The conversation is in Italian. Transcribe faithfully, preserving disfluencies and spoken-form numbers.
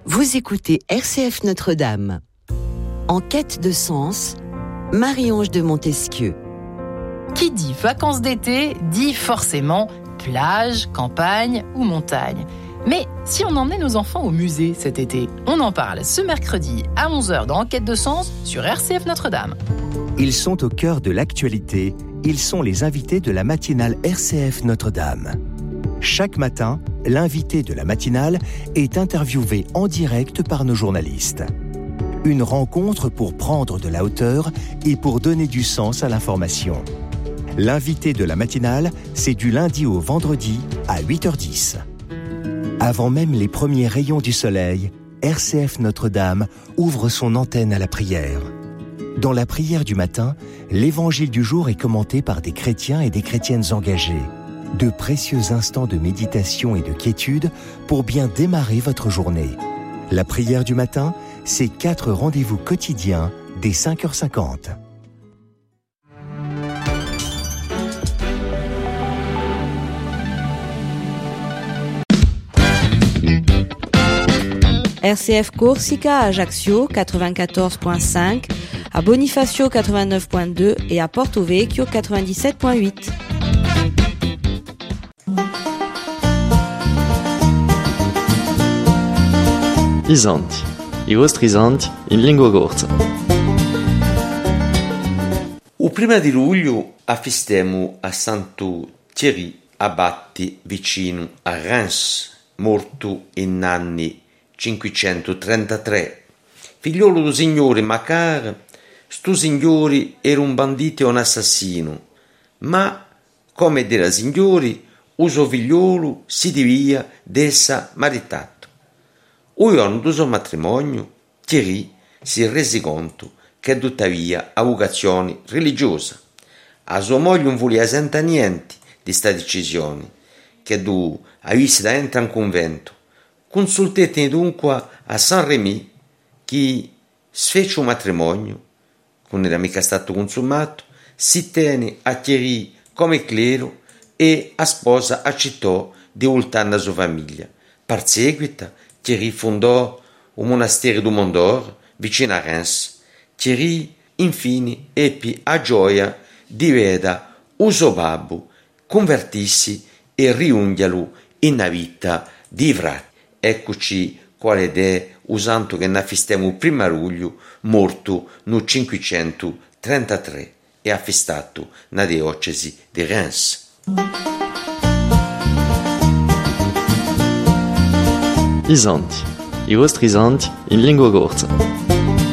Vous écoutez R C F Notre-Dame. En quête de sens, Marie-Ange de Montesquieu. Qui dit vacances d'été dit forcément plage, campagne ou montagne. Mais si on emmenait nos enfants au musée cet été, on en parle ce mercredi à onze heures dans Enquête de sens sur R C F Notre-Dame. Ils sont au cœur de l'actualité. Ils sont les invités de la matinale R C F Notre-Dame. Chaque matin, l'invité de la matinale est interviewé en direct par nos journalistes. Une rencontre pour prendre de la hauteur et pour donner du sens à l'information. L'invité de la matinale, c'est du lundi au vendredi à huit heures dix. Avant même les premiers rayons du soleil, R C F Notre-Dame ouvre son antenne à la prière. Dans la prière du matin, l'évangile du jour est commenté par des chrétiens et des chrétiennes engagés. De précieux instants de méditation et de quiétude pour bien démarrer votre journée. La prière du matin, c'est quatre rendez-vous quotidiens dès cinq heures cinquante. R C F Corsica à Ajaccio quatre-vingt-quatorze virgule cinq, à Bonifacio quatre-vingt-neuf virgule deux et à Porto Vecchio quatre-vingt-dix-sept virgule huit. Isanti, i vostri isanti in lingua corsa. Il primo di luglio affistemo a Santo Thierry Abatti vicino a Reims, morto in anni cinquecentotrentatré. Figliolo do signore Macar, sto signore era un bandito e un assassino, ma, come della signori, uso figliolo si divia d'essa maritato. Un giorno del suo matrimonio, Thierry si rese conto che tuttavia ha vocazione religiosa. A sua moglie non voleva sentire niente di sta decisione, che du avesse da entrare in convento. Consultete dunque a Saint-Rémy, che sfece un matrimonio, che non era mica stato consumato, si tenne a Thierry come clero e a sposa accettò di voltare la sua famiglia. Per seguito, Thierry fondò un monastero du Mont d'Or vicino a Reims. Thierry, infine, ebbe a gioia di vedere il suo babbo convertirsi e riungerlo in una vita di frate. Eccoci qual è il santo che ne affestiamo il primo luglio, morto nel cinquecentotrentatré e affestato nella diocesi di Reims. Isanti, i vostri isanti in lingua corsa.